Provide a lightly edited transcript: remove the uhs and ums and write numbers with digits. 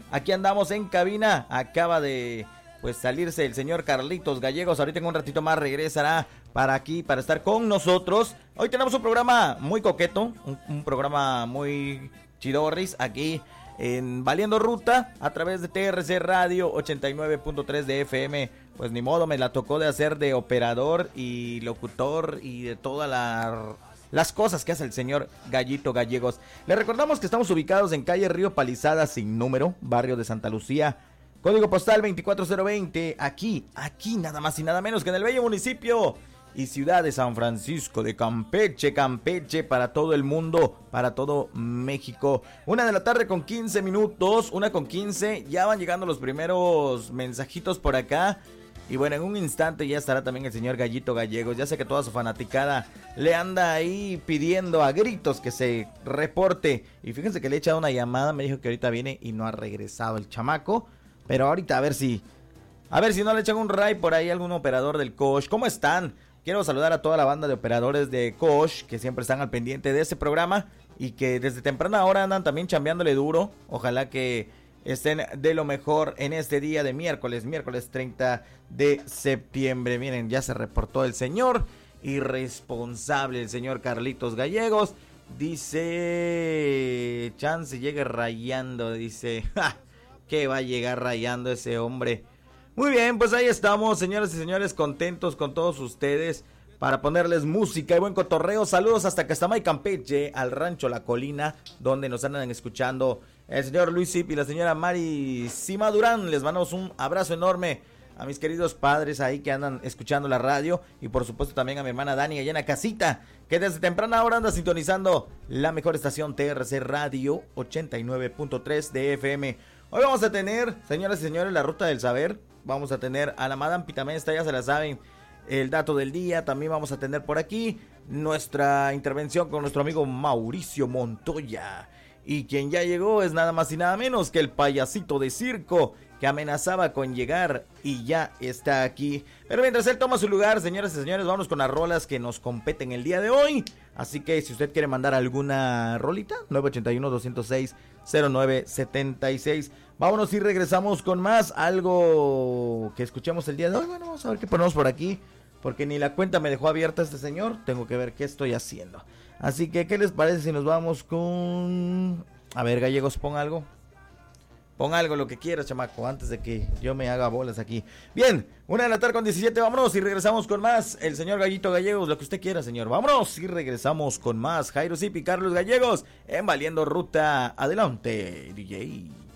Aquí andamos en cabina. Acaba de pues salirse el señor Carlitos Gallegos. Ahorita en un ratito más regresará para aquí, para estar con nosotros. Hoy tenemos un programa muy coqueto, un programa muy chidorris aquí en Valiendo Ruta a través de TRC Radio 89.3 de FM. Pues ni modo, me la tocó de hacer de operador y locutor y de todas las cosas que hace el señor Gallito Gallegos. Le recordamos que estamos ubicados en calle Río Palizada sin número, barrio de Santa Lucía, código postal 24020, aquí nada más y nada menos que en el bello municipio y ciudad de San Francisco de Campeche, para todo el mundo, para todo México. 1:15 p.m, 1:15, ya van llegando los primeros mensajitos por acá. Y bueno, en un instante ya estará también el señor Gallito Gallegos. Ya sé que toda su fanaticada le anda ahí pidiendo a gritos que se reporte. Y fíjense que le he echado una llamada, me dijo que ahorita viene y no ha regresado el chamaco. Pero ahorita a ver si no le echan un ray por ahí a algún operador del Kosh. ¿Cómo están? Quiero saludar a toda la banda de operadores de Kosh que siempre están al pendiente de este programa y que desde temprana hora andan también chambeándole duro. Ojalá que estén de lo mejor en este día de miércoles 30 de septiembre. Miren, ya se reportó el señor irresponsable, el señor Carlitos Gallegos. Dice, chance llegue rayando, dice, que va a llegar rayando ese hombre. Muy bien, pues ahí estamos, señoras y señores, contentos con todos ustedes para ponerles música y buen cotorreo. Saludos hasta Castamay, Campeche, al rancho La Colina, donde nos andan escuchando el señor Luis Zip y la señora Mari Sima Durán. Les mandamos un abrazo enorme a mis queridos padres ahí que andan escuchando la radio. Y por supuesto también a mi hermana Dani allá en la casita, que desde temprana hora anda sintonizando la mejor estación TRC Radio 89.3 de FM. Hoy vamos a tener, señoras y señores, la ruta del saber. Vamos a tener a la Madame Pitamesta, ya se la saben, el dato del día. También vamos a tener por aquí nuestra intervención con nuestro amigo Mauricio Montoya. Y quien ya llegó es nada más y nada menos que el payasito de circo que amenazaba con llegar y ya está aquí. Pero mientras él toma su lugar, señoras y señores, vamos con las rolas que nos competen el día de hoy. Así que si usted quiere mandar alguna rolita, 981-206-0976. Vámonos y regresamos con más, algo que escuchemos el día de hoy. Bueno, vamos a ver qué ponemos por aquí, porque ni la cuenta me dejó abierta este señor. Tengo que ver qué estoy haciendo. Así que, ¿qué les parece si nos vamos con... A ver, Gallegos, pon algo. Pon algo, lo que quieras, chamaco, antes de que yo me haga bolas aquí. Bien, 1:17 p.m, vámonos y regresamos con más. El señor Gallito Gallegos, lo que usted quiera, señor. Vámonos y regresamos con más. Jairo Zip y Carlos Gallegos en Valiendo Ruta. Adelante, DJ.